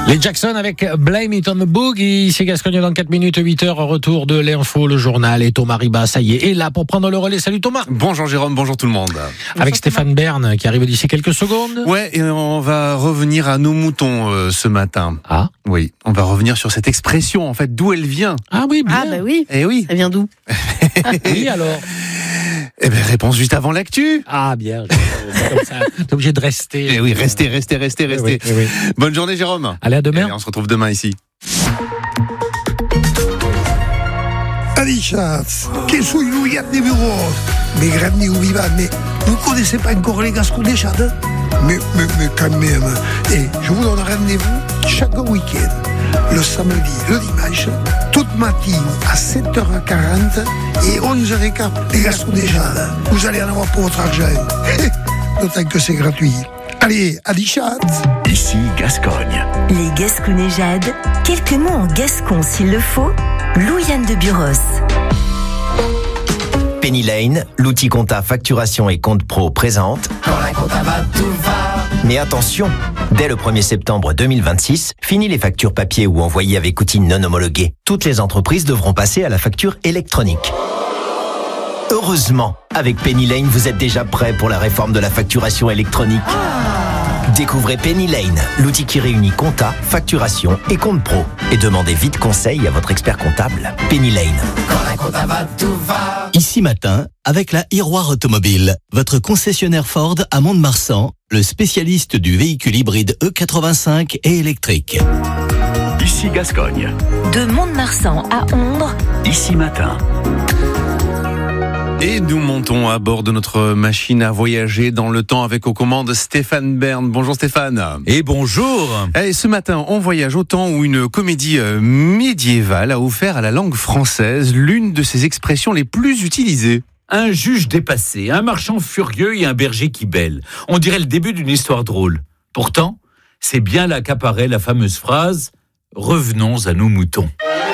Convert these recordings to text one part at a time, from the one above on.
Les Jackson avec Blame It on the Boogie. C'est Gascogne dans 4 minutes, 8h, retour de l'info, le journal. Et Thomas Riba, ça y est là pour prendre le relais. Salut Thomas. Bonjour Jérôme, bonjour tout le monde. Avec Stéphane Bern qui arrive d'ici quelques secondes. Ouais, et on va revenir à nos moutons ce matin. Ah oui, on va revenir sur cette expression, en fait, d'où elle vient. Ah oui, bien. Ah bah oui. Eh oui. Ça vient d'où? Oui, alors. Eh bien, réponse juste avant l'actu. Ah bien, comme ça, t'es obligé de rester. Eh oui, restez. Oui. Bonne journée Jérôme. Allez, à demain. Et on se retrouve demain ici. Allez, chat, que soy Louis de Bureau, mes grands ou vivants, mais vous connaissez pas encore les Gascons Chats, hein? Mais quand même. Et je vous donne rendez-vous chaque week-end, le samedi, le dimanche, toute matinée à 7h40 et 11h15, les Gascons Chats. Vous allez en avoir pour votre argent. D'autant que c'est gratuit. Allez, à chat. Ici Gascogne. Les Gasconnéjades, quelques mots en gascon s'il le faut, Louis-Anne de Buros. Penny Lane, l'outil compta facturation et compte pro présente. Quand la compta va, tout va. Mais attention, dès le 1er septembre 2026, fini les factures papier ou envoyées avec outils non homologués. Toutes les entreprises devront passer à la facture électronique. Heureusement, avec Penny Lane, vous êtes déjà prêt pour la réforme de la facturation électronique. Découvrez Penny Lane, l'outil qui réunit compta, facturation et compte pro. Et demandez vite conseil à votre expert comptable. Penny Lane. Quand la compta va, tout va. Ici Matin, avec la Iroir Automobile, votre concessionnaire Ford à Mont-de-Marsan, le spécialiste du véhicule hybride E85 et électrique. Ici Gascogne. De Mont-de-Marsan à Ondres, Ici Matin. Et nous montons à bord de notre machine à voyager dans le temps avec aux commandes Stéphane Bern. Bonjour Stéphane. Et bonjour. Et ce matin, on voyage au temps où une comédie médiévale a offert à la langue française l'une de ses expressions les plus utilisées. Un juge dépassé, un marchand furieux et un berger qui bêle. On dirait le début d'une histoire drôle. Pourtant, c'est bien là qu'apparaît la fameuse phrase « Revenons à nos moutons ».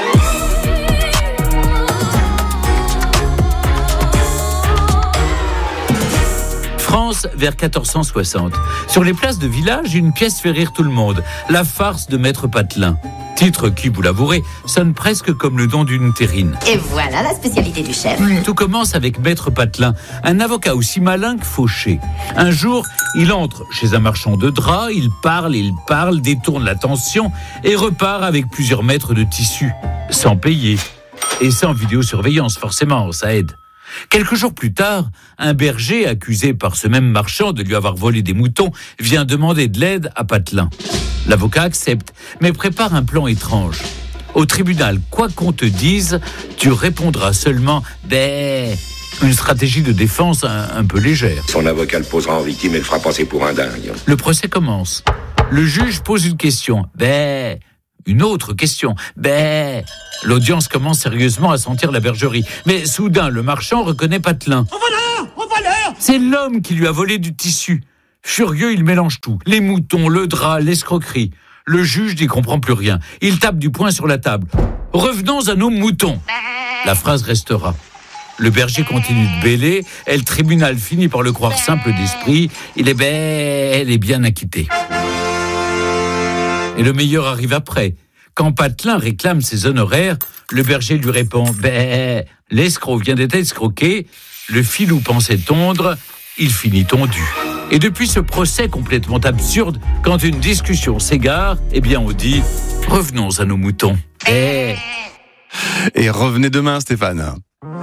France vers 1460. Sur les places de village, une pièce fait rire tout le monde. La farce de Maître Patelin. Titre qui, vous l'avouerez, sonne presque comme le nom d'une terrine. Et voilà la spécialité du chef. Tout commence avec Maître Patelin, un avocat aussi malin que fauché. Un jour, il entre chez un marchand de draps, il parle, détourne l'attention et repart avec plusieurs mètres de tissu, sans payer. Et sans vidéosurveillance, forcément, ça aide. Quelques jours plus tard, un berger, accusé par ce même marchand de lui avoir volé des moutons, vient demander de l'aide à Patelin. L'avocat accepte, mais prépare un plan étrange. Au tribunal, quoi qu'on te dise, tu répondras seulement « bé ». Une stratégie de défense un peu légère. Son avocat le posera en victime et le fera passer pour un dingue. Le procès commence. Le juge pose une question « bé ». Une autre question. L'audience commence sérieusement à sentir la bergerie. Mais soudain, le marchand reconnaît Patelin. Au voleur. C'est l'homme qui lui a volé du tissu. Furieux, il mélange tout. Les moutons, le drap, l'escroquerie. Le juge n'y comprend plus rien. Il tape du poing sur la table. Revenons à nos moutons. La phrase restera. Le berger continue de bêler et le tribunal finit par le croire simple d'esprit. Il est bien acquitté. Et le meilleur arrive après. Quand Patelin réclame ses honoraires, le berger lui répond « l'escroc vient d'être escroqué, le filou pensait tondre, il finit tondu ». Et depuis ce procès complètement absurde, quand une discussion s'égare, on dit « revenons à nos moutons ». Et revenez demain Stéphane.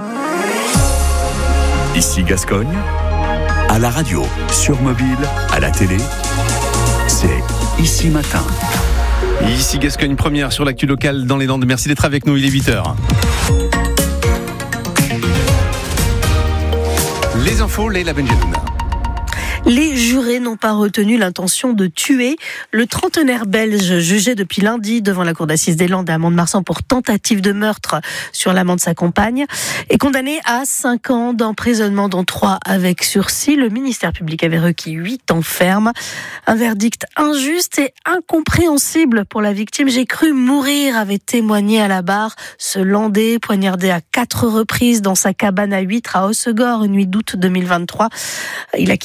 Ici Gascogne. À la radio, sur mobile, à la télé. C'est Ici Matin. Ici Gascogne première sur l'actu locale dans les Landes. Merci d'être avec nous, il est 8h. Les infos, Leila Benjeloun. Les jurés n'ont pas retenu l'intention de tuer le trentenaire belge jugé depuis lundi devant la cour d'assises des Landes à Mont-de-Marsan pour tentative de meurtre sur l'amant de sa compagne est condamné à 5 ans d'emprisonnement, dont 3 avec sursis. Le ministère public avait requis 8 ans ferme. Un verdict injuste et incompréhensible pour la victime. J'ai cru mourir, avait témoigné à la barre ce Landais, poignardé à 4 reprises dans sa cabane à huîtres à Hossegor, une nuit d'août 2023. Il a quitté le palais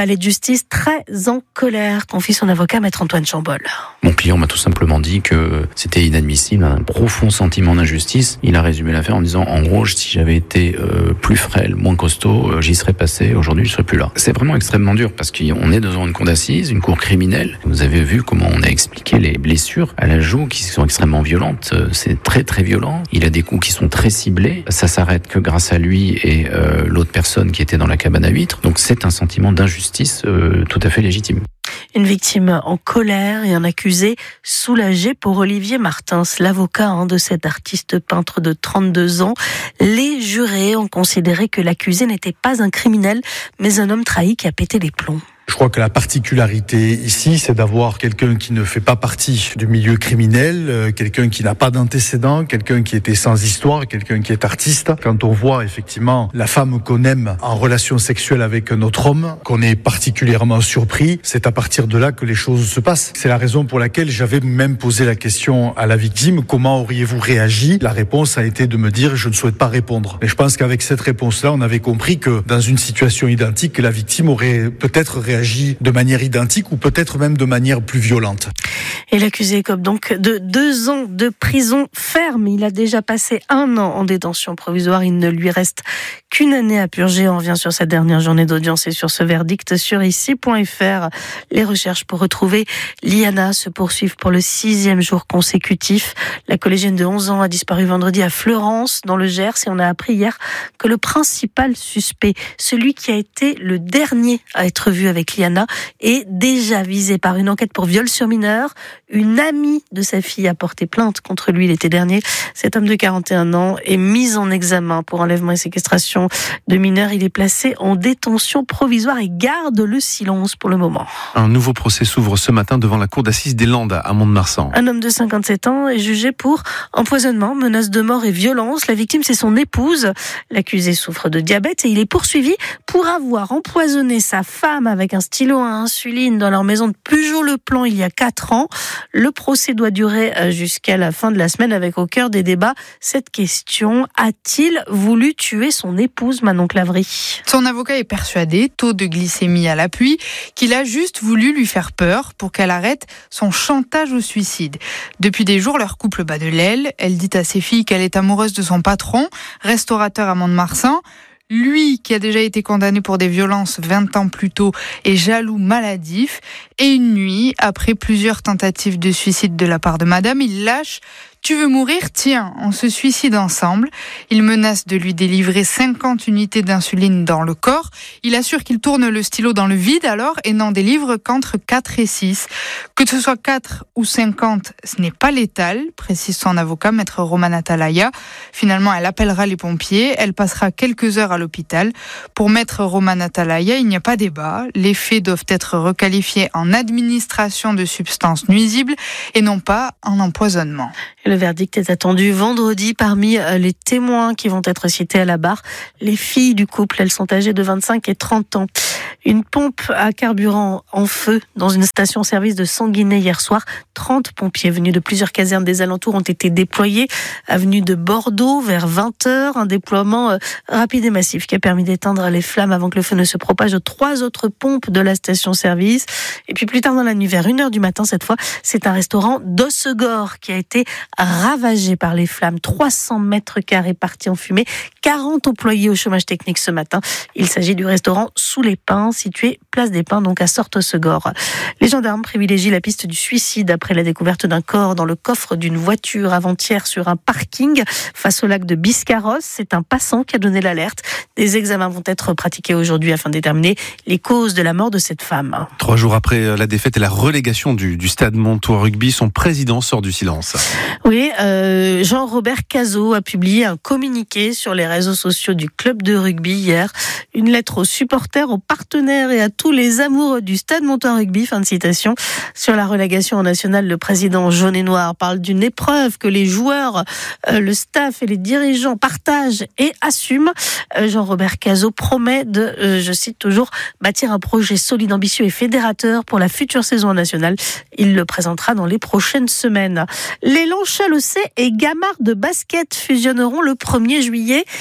palais de justice très en colère, confie son avocat Maître Antoine Chambol. Mon client m'a tout simplement dit que c'était inadmissible, un profond sentiment d'injustice. Il a résumé l'affaire en disant, en gros, si j'avais été plus frêle, moins costaud, j'y serais passé, aujourd'hui je serais plus là. C'est vraiment extrêmement dur parce qu'on est devant une cour d'assises, une cour criminelle. Vous avez vu comment on a expliqué les blessures à la joue qui sont extrêmement violentes. C'est très très violent. Il a des coups qui sont très ciblés. Ça s'arrête que grâce à lui et l'autre personne qui était dans la cabane à huîtres. Donc c'est un sentiment d'injustice tout à fait légitime. Une victime en colère et un accusé soulagé pour Olivier Martins, l'avocat de cet artiste peintre de 32 ans. Les jurés ont considéré que l'accusé n'était pas un criminel, mais un homme trahi qui a pété les plombs. Je crois que la particularité ici, c'est d'avoir quelqu'un qui ne fait pas partie du milieu criminel, quelqu'un qui n'a pas d'antécédent, quelqu'un qui était sans histoire, quelqu'un qui est artiste. Quand on voit effectivement la femme qu'on aime en relation sexuelle avec un autre homme, qu'on est particulièrement surpris, c'est à partir de là que les choses se passent. C'est la raison pour laquelle j'avais même posé la question à la victime, comment auriez-vous réagi ? La réponse a été de me dire, je ne souhaite pas répondre. Et je pense qu'avec cette réponse-là, on avait compris que dans une situation identique, la victime aurait peut-être réagi de manière identique ou peut-être même de manière plus violente. Et l'accusé écope donc de 2 ans de prison ferme. Il a déjà passé 1 an en détention provisoire. Il ne lui reste qu'une année à purger. On revient sur sa dernière journée d'audience et sur ce verdict sur ici.fr. Les recherches pour retrouver Liana se poursuivent pour le 6e jour consécutif. La collégienne de 11 ans a disparu vendredi à Fleurance, dans le Gers, et on a appris hier que le principal suspect, celui qui a été le dernier à être vu avec Liana, est déjà visé par une enquête pour viol sur mineur. Une amie de sa fille a porté plainte contre lui l'été dernier. Cet homme de 41 ans est mis en examen pour enlèvement et séquestration de mineurs. Il est placé en détention provisoire et garde le silence pour le moment. Un nouveau procès s'ouvre ce matin devant la cour d'assises des Landes à Mont-de-Marsan. Un homme de 57 ans est jugé pour empoisonnement, menace de mort et violence. La victime, c'est son épouse. L'accusé souffre de diabète et il est poursuivi pour avoir empoisonné sa femme avec un stylo à insuline dans leur maison de Pugeot-le-Plan il y a 4 ans. Le procès doit durer jusqu'à la fin de la semaine avec au cœur des débats cette question: a-t-il voulu tuer son épouse, Manon Clavry? Son avocat est persuadé, taux de glycémie à l'appui, qu'il a juste voulu lui faire peur pour qu'elle arrête son chantage au suicide. Depuis des jours, leur couple bat de l'aile. Elle dit à ses filles qu'elle est amoureuse de son patron, restaurateur à Mont-de-Marsan. Lui, qui a déjà été condamné pour des violences 20 ans plus tôt, est jaloux maladif. Et une nuit, après plusieurs tentatives de suicide de la part de madame, il lâche: tu veux mourir? Tiens, on se suicide ensemble. Il menace de lui délivrer 50 unités d'insuline dans le corps. Il assure qu'il tourne le stylo dans le vide alors et n'en délivre qu'entre 4 et 6. Que ce soit 4 ou 50, ce n'est pas létal, précise son avocat, maître Roman Atalaya. Finalement, elle appellera les pompiers. Elle passera quelques heures à l'hôpital. Pour maître Roman Atalaya, il n'y a pas débat. Les faits doivent être requalifiés en administration de substances nuisibles et non pas en empoisonnement. Le verdict est attendu vendredi. Parmi les témoins qui vont être cités à la barre, les filles du couple, elles sont âgées de 25 et 30 ans. Une pompe à carburant en feu dans une station-service de Sanguinet hier soir. 30 pompiers venus de plusieurs casernes des alentours ont été déployés. Avenue de Bordeaux vers 20h. Un déploiement rapide et massif qui a permis d'éteindre les flammes avant que le feu ne se propage aux 3 autres pompes de la station-service. Et puis plus tard dans la nuit, vers 1h du matin cette fois, c'est un restaurant d'Ossegor qui a été ravagé par les flammes. 300 mètres carrés partis en fumée. 40 employés au chômage technique ce matin. Il s'agit du restaurant Sous les Pins, situé place des Pins, donc à Sorte-Ossegor. Les gendarmes privilégient la piste du suicide après la découverte d'un corps dans le coffre d'une voiture avant-hier sur un parking face au lac de Biscarrosse. C'est un passant qui a donné l'alerte. Des examens vont être pratiqués aujourd'hui afin de déterminer les causes de la mort de cette femme. 3 jours après la défaite et la relégation du Stade Montois Rugby, son président sort du silence. Oui, Jean-Robert Cazot a publié un communiqué sur les réseaux sociaux du club de rugby hier. Une lettre aux supporters, aux partenaires et à tous les amoureux du Stade Montois Rugby. Fin de citation. Sur la relégation en nationale, le président jaune et noir parle d'une épreuve que les joueurs, le staff et les dirigeants partagent et assument. Jean-Robert Cazot promet de, je cite toujours, bâtir un projet solide, ambitieux et fédérateur pour la future saison nationale. Il le présentera dans les prochaines semaines. Les Lanchal-Océ et Gamard de basket fusionneront le 1er juillet.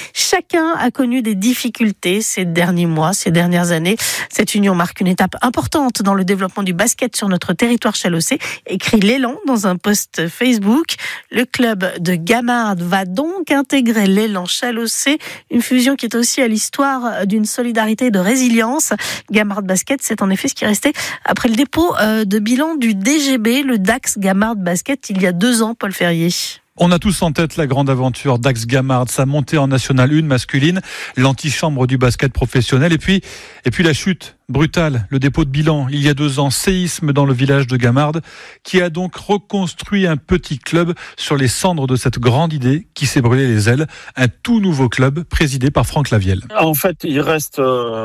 Chacun a connu des difficultés ces derniers mois, ces dernières années. Cette union marque une étape importante dans le développement du basket sur notre territoire chalossais, écrit l'Élan dans un post Facebook. Le club de Gamarde va donc intégrer l'Élan chalossais, une fusion qui est aussi à l'histoire d'une solidarité et de résilience. Gamarde Basket, c'est en effet ce qui restait après le dépôt de bilan du DGB, le Dax Gamarde Basket, il y a 2 ans, Paul Ferrier. On a tous en tête la grande aventure Dax Gamarde, sa montée en National 1 masculine, l'antichambre du basket professionnel et puis la chute brutale, le dépôt de bilan il y a 2 ans, séisme dans le village de Gamarde, qui a donc reconstruit un petit club sur les cendres de cette grande idée qui s'est brûlé les ailes, un tout nouveau club présidé par Franck Lavielle. En fait, il reste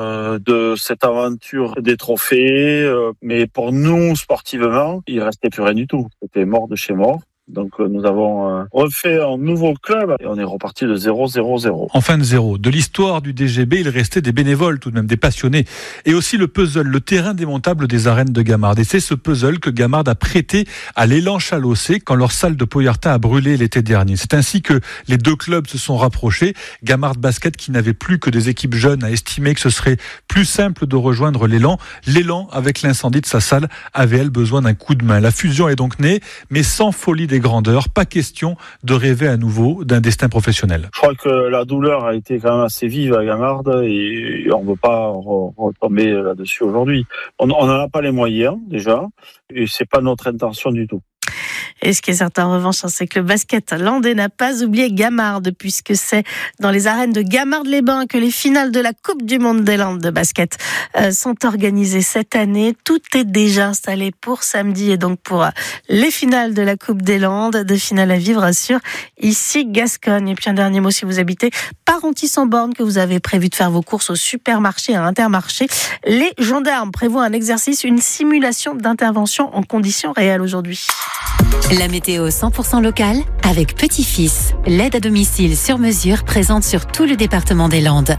de cette aventure des trophées, mais pour nous, sportivement, il restait plus rien du tout. C'était mort de chez mort. Donc nous avons refait un nouveau club et on est reparti de 0-0-0. En fin de zéro, de l'histoire du DGB, il restait des bénévoles, tout de même des passionnés. Et aussi le puzzle, le terrain démontable des arènes de Gamarde. Et c'est ce puzzle que Gamarde a prêté à l'Élan chalossais quand leur salle de Poyartin a brûlé l'été dernier. C'est ainsi que les 2 clubs se sont rapprochés. Gamarde Basket, qui n'avait plus que des équipes jeunes, a estimé que ce serait plus simple de rejoindre l'Élan. L'Élan, avec l'incendie de sa salle, avait elle besoin d'un coup de main. La fusion est donc née, mais sans folie des grandeurs, pas question de rêver à nouveau d'un destin professionnel. Je crois que la douleur a été quand même assez vive à Gamarde et on ne veut pas retomber là-dessus aujourd'hui. On n'en a pas les moyens déjà et c'est pas notre intention du tout. Et ce qui est certain en revanche, c'est que le basket landais n'a pas oublié Gamarde, puisque c'est dans les arènes de Gamarde-les-Bains que les finales de la Coupe du Monde des Landes de basket sont organisées cette année. Tout est déjà installé pour samedi et donc pour les finales de la Coupe des Landes, des finales à vivre sur ici Gascogne. Et puis un dernier mot, si vous habitez Parentis-en-Born, que vous avez prévu de faire vos courses au supermarché, à Intermarché, les gendarmes prévoient un exercice, une simulation d'intervention en conditions réelles aujourd'hui. La météo 100% locale avec Petit-Fils, l'aide à domicile sur mesure présente sur tout le département des Landes.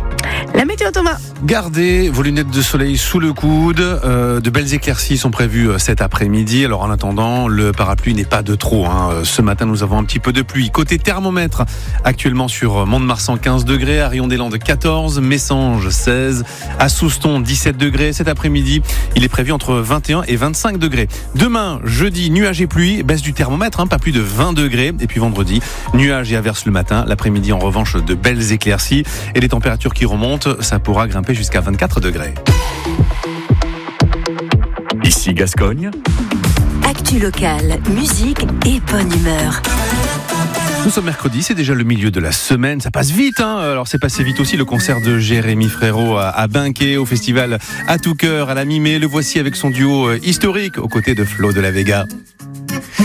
La météo, Thomas. Gardez vos lunettes de soleil sous le coude. De belles éclaircies sont prévues cet après-midi. Alors en attendant, le parapluie n'est pas de trop. Ce matin, nous avons un petit peu de pluie. Côté thermomètre, actuellement sur Mont-de-Marsan, 15 degrés. À Rion-des-Landes, 14. Messanges, 16. À Souston, 17 degrés. Cet après-midi, il est prévu entre 21 et 25 degrés. Demain, jeudi, nuages et pluie. Baisse du thermomètre, pas plus de 20 degrés. Et puis vendredi, nuages et averses le matin. L'après-midi, en revanche, de belles éclaircies. Et les températures qui remontent, ça pourra grimper jusqu'à 24 degrés. Ici Gascogne. Actu locale, musique et bonne humeur. Nous sommes mercredi, c'est déjà le milieu de la semaine, ça passe vite. Alors c'est passé vite aussi le concert de Jérémy Frérot à Binquet, au festival À tout cœur, à la mi-mai. Le voici avec son duo historique aux côtés de Flo de la Vega.